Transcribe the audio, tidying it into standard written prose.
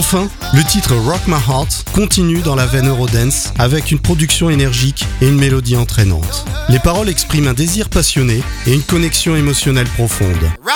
Enfin, le titre Rock My Heart continue dans la veine Eurodance avec une production énergique et une mélodie entraînante. Les paroles expriment un désir passionné et une connexion émotionnelle profonde.